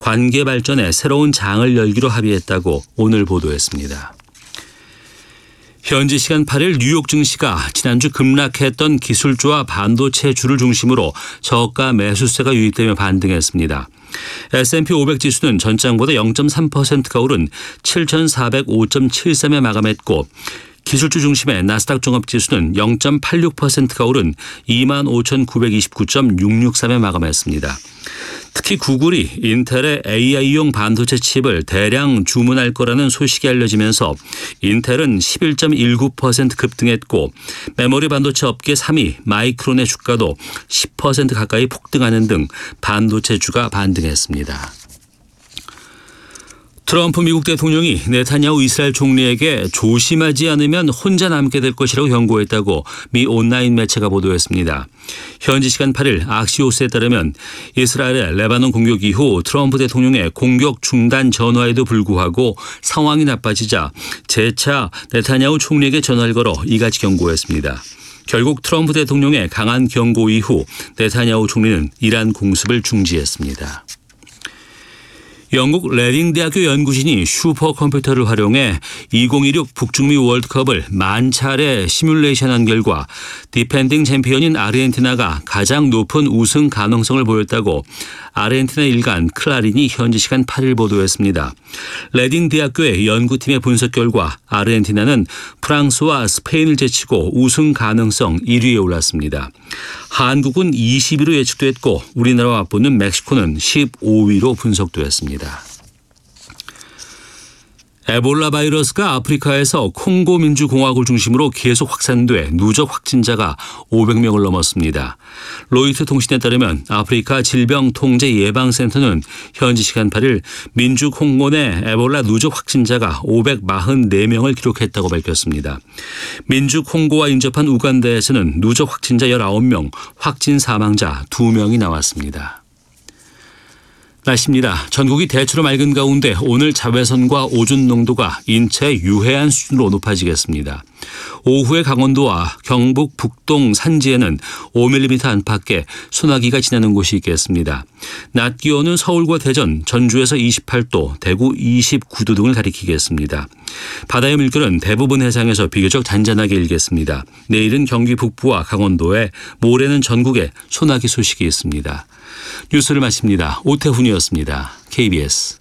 관계 발전에 새로운 장을 열기로 합의했다고 오늘 보도했습니다. 현지 시간 8일 뉴욕 증시가 지난주 급락했던 기술주와 반도체주를 중심으로 저가 매수세가 유입되며 반등했습니다. S&P 500 지수는 전장보다 0.3%가 오른 7,405.73에 마감했고 기술주 중심의 나스닥 종합지수는 0.86%가 오른 25,929.663에 마감했습니다. 특히 구글이 인텔의 AI용 반도체 칩을 대량 주문할 거라는 소식이 알려지면서 인텔은 11.19% 급등했고 메모리 반도체 업계 3위 마이크론의 주가도 10% 가까이 폭등하는 등 반도체주가 반등했습니다. 트럼프 미국 대통령이 네타냐후 이스라엘 총리에게 조심하지 않으면 혼자 남게 될 것이라고 경고했다고 미 온라인 매체가 보도했습니다. 현지 시간 8일 악시오스에 따르면 이스라엘의 레바논 공격 이후 트럼프 대통령의 공격 중단 전화에도 불구하고 상황이 나빠지자 재차 네타냐후 총리에게 전화를 걸어 이같이 경고했습니다. 결국 트럼프 대통령의 강한 경고 이후 네타냐후 총리는 이란 공습을 중지했습니다. 영국 레딩 대학교 연구진이 슈퍼컴퓨터를 활용해 2016 북중미 월드컵을 만 차례 시뮬레이션한 결과 디펜딩 챔피언인 아르헨티나가 가장 높은 우승 가능성을 보였다고 아르헨티나 일간 클라린이 현지 시간 8일 보도했습니다. 레딩 대학교의 연구팀의 분석 결과 아르헨티나는 프랑스와 스페인을 제치고 우승 가능성 1위에 올랐습니다. 한국은 20위로 예측됐고 우리나라와 맞붙는 멕시코는 15위로 분석됐습니다. 에볼라 바이러스가 아프리카에서 콩고 민주공화국을 중심으로 계속 확산돼 누적 확진자가 500명을 넘었습니다. 로이터 통신에 따르면 아프리카 질병통제예방센터는 현지 시간 8일 민주 콩고 내 에볼라 누적 확진자가 544명을 기록했다고 밝혔습니다. 민주 콩고와 인접한 우간다에서는 누적 확진자 19명, 확진 사망자 2명이 나왔습니다. 날씨입니다. 전국이 대체로 맑은 가운데 오늘 자외선과 오존 농도가 인체에 유해한 수준으로 높아지겠습니다. 오후에 강원도와 경북 북동 산지에는 5mm 안팎의 소나기가 지나는 곳이 있겠습니다. 낮 기온은 서울과 대전, 전주에서 28도, 대구 29도 등을 가리키겠습니다. 바다의 물결은 대부분 해상에서 비교적 잔잔하게 일겠습니다. 내일은 경기 북부와 강원도에, 모레는 전국에 소나기 소식이 있습니다. 뉴스를 마칩니다. 오태훈이었습니다. KBS